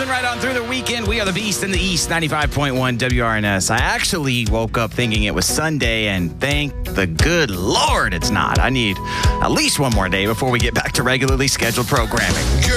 moving right on through the weekend. We are the Beast in the East, 95.1 WRNS. I actually woke up thinking it was Sunday, and thank the good Lord it's not. I need at least one more day before we get back to regularly scheduled programming.